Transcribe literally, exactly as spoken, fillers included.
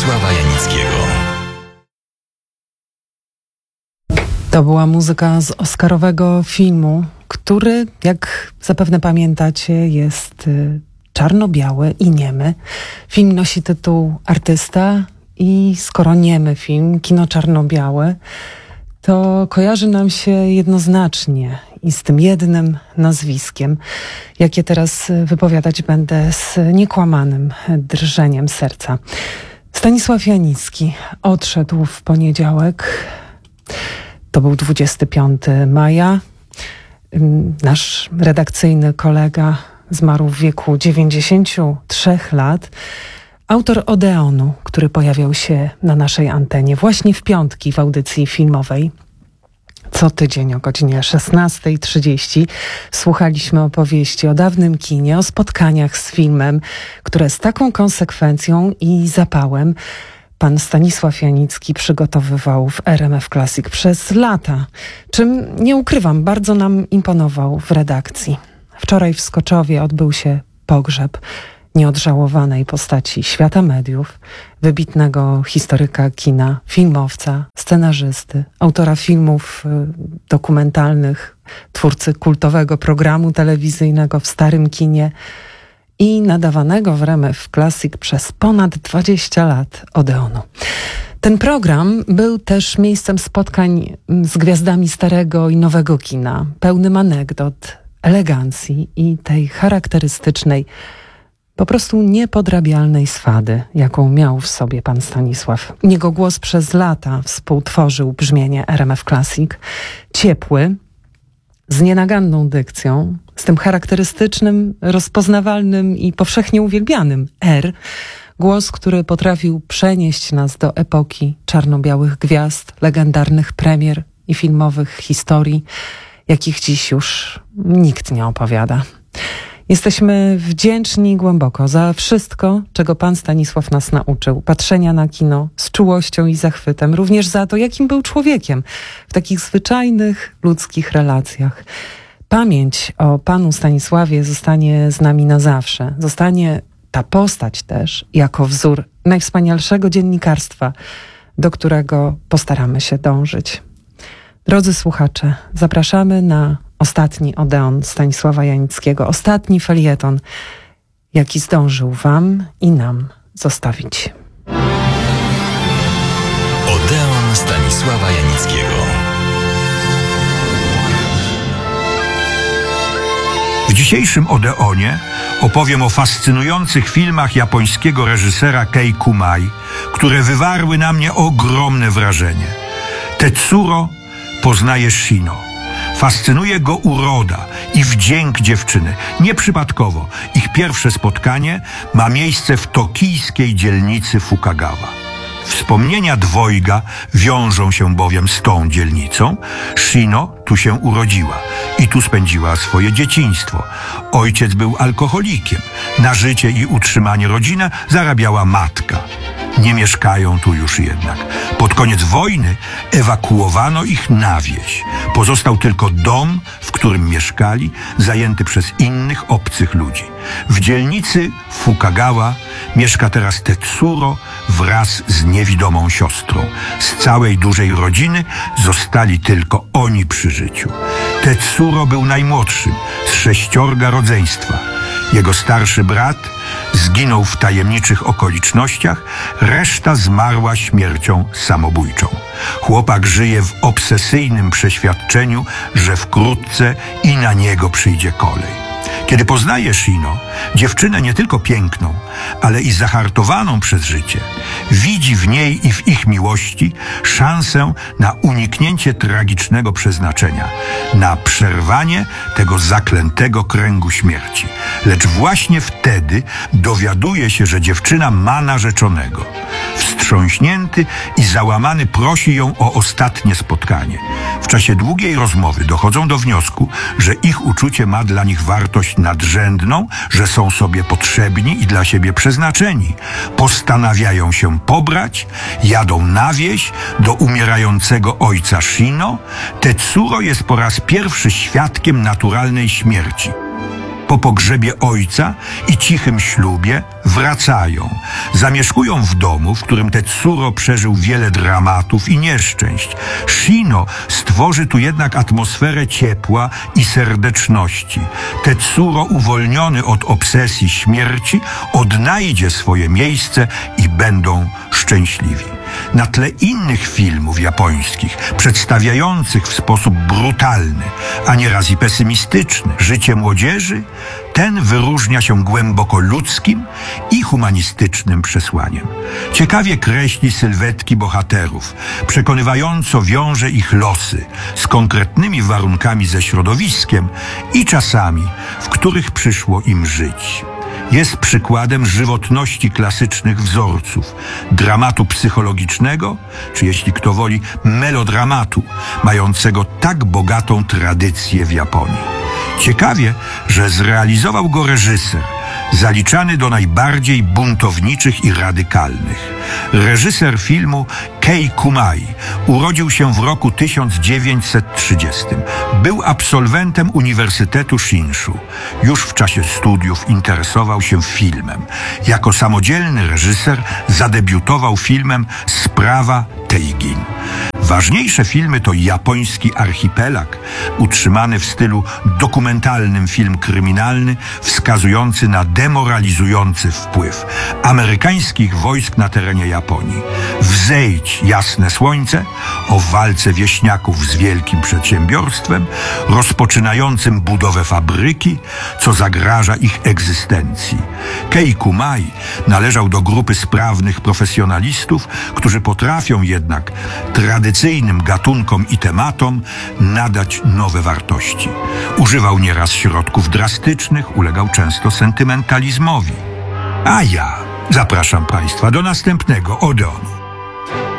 Stanisława Janickiego. To była muzyka z oscarowego filmu, który, jak zapewne pamiętacie, jest czarno-biały i niemy. Film nosi tytuł Artysta i skoro niemy film, kino czarno-białe, to kojarzy nam się jednoznacznie i z tym jednym nazwiskiem, jakie teraz wypowiadać będę z niekłamanym drżeniem serca. Stanisław Janicki odszedł w poniedziałek. To był dwudziestego piątego maja. Nasz redakcyjny kolega zmarł w wieku dziewięćdziesięciu trzech lat. Autor Odeonu, który pojawiał się na naszej antenie właśnie w piątki w audycji filmowej. Co tydzień o godzinie szesnastej trzydzieści słuchaliśmy opowieści o dawnym kinie, o spotkaniach z filmem, które z taką konsekwencją i zapałem pan Stanisław Janicki przygotowywał w R M F Classic przez lata, czym, nie ukrywam, bardzo nam imponował w redakcji. Wczoraj w Skoczowie odbył się pogrzeb nieodżałowanej postaci świata mediów, wybitnego historyka kina, filmowca, scenarzysty, autora filmów dokumentalnych, twórcy kultowego programu telewizyjnego w starym kinie i nadawanego w R M F Classic przez ponad dwadzieścia lat Odeonu. Ten program był też miejscem spotkań z gwiazdami starego i nowego kina, pełnym anegdot, elegancji i tej charakterystycznej, po prostu niepodrabialnej swady, jaką miał w sobie pan Stanisław. Jego głos przez lata współtworzył brzmienie R M F Classic, ciepły, z nienaganną dykcją, z tym charakterystycznym, rozpoznawalnym i powszechnie uwielbianym R. Głos, który potrafił przenieść nas do epoki czarno-białych gwiazd, legendarnych premier i filmowych historii, jakich dziś już nikt nie opowiada. Jesteśmy wdzięczni głęboko za wszystko, czego pan Stanisław nas nauczył. Patrzenia na kino z czułością i zachwytem. Również za to, jakim był człowiekiem w takich zwyczajnych, ludzkich relacjach. Pamięć o panu Stanisławie zostanie z nami na zawsze. Zostanie ta postać też jako wzór najwspanialszego dziennikarstwa, do którego postaramy się dążyć. Drodzy słuchacze, zapraszamy na ostatni Odeon Stanisława Janickiego, ostatni felieton, jaki zdążył wam i nam zostawić. Odeon Stanisława Janickiego. W dzisiejszym Odeonie opowiem o fascynujących filmach japońskiego reżysera Kei Kumai, które wywarły na mnie ogromne wrażenie. Tetsuro poznaje Shino. Fascynuje go uroda i wdzięk dziewczyny. Nieprzypadkowo ich pierwsze spotkanie ma miejsce w tokijskiej dzielnicy Fukagawa. Wspomnienia dwojga wiążą się bowiem z tą dzielnicą. Shino tu się urodziła i tu spędziła swoje dzieciństwo. Ojciec był alkoholikiem. Na życie i utrzymanie rodziny zarabiała matka. Nie mieszkają tu już jednak. Pod koniec wojny ewakuowano ich na wieś. Pozostał tylko dom, w którym mieszkali, zajęty przez innych obcych ludzi. W dzielnicy Fukagawa mieszka teraz Tetsuro wraz z niewidomą siostrą. Z całej dużej rodziny zostali tylko oni przy życiu. Tetsuro był najmłodszym z sześciorga rodzeństwa. Jego starszy brat zginął w tajemniczych okolicznościach, reszta zmarła śmiercią samobójczą. Chłopak żyje w obsesyjnym przeświadczeniu, że wkrótce i na niego przyjdzie kolej. Kiedy poznaje Shino, dziewczynę nie tylko piękną, ale i zahartowaną przez życie, widzi w niej i w ich miłości szansę na uniknięcie tragicznego przeznaczenia, na przerwanie tego zaklętego kręgu śmierci. Lecz właśnie wtedy dowiaduje się, że dziewczyna ma narzeczonego. Wstrząśnięty i załamany prosi ją o ostatnie spotkanie. W czasie długiej rozmowy dochodzą do wniosku, że ich uczucie ma dla nich wartość nadrzędną, że są sobie potrzebni i dla siebie przeznaczeni. Postanawiają się pobrać, jadą na wieś do umierającego ojca Shino. Tetsuro jest po raz pierwszy świadkiem naturalnej śmierci. Po pogrzebie ojca i cichym ślubie wracają. Zamieszkują w domu, w którym Tetsuro przeżył wiele dramatów i nieszczęść. Shino stworzy tu jednak atmosferę ciepła i serdeczności. Tetsuro, uwolniony od obsesji śmierci, odnajdzie swoje miejsce i będą szczęśliwi. Na tle innych filmów japońskich, przedstawiających w sposób brutalny, a nieraz i pesymistyczny życie młodzieży, ten wyróżnia się głęboko ludzkim i humanistycznym przesłaniem. Ciekawie kreśli sylwetki bohaterów, przekonywająco wiąże ich losy z konkretnymi warunkami ze środowiskiem i czasami, w których przyszło im żyć. Jest przykładem żywotności klasycznych wzorców, dramatu psychologicznego, czy jeśli kto woli, melodramatu, mającego tak bogatą tradycję w Japonii. Ciekawie, że zrealizował go reżyser, zaliczany do najbardziej buntowniczych i radykalnych. Reżyser filmu Kei Kumai urodził się w roku tysiąc dziewięćset trzydziestym. Był absolwentem Uniwersytetu Shinshu. Już w czasie studiów interesował się filmem. Jako samodzielny reżyser zadebiutował filmem Sprawa Teigin. Ważniejsze filmy to Japoński Archipelag, utrzymany w stylu dokumentalnym film kryminalny, wskazujący na demoralizujący wpływ amerykańskich wojsk na terenie Japonii. Wzejdź, jasne słońce, o walce wieśniaków z wielkim przedsiębiorstwem, rozpoczynającym budowę fabryki, co zagraża ich egzystencji. Kei Kumai należał do grupy sprawnych profesjonalistów, którzy potrafią jednak tradycyjnym gatunkom i tematom nadać nowe wartości. Używał nieraz środków drastycznych, ulegał często sentymentalizmowi. A ja zapraszam Państwa do następnego Odeonu.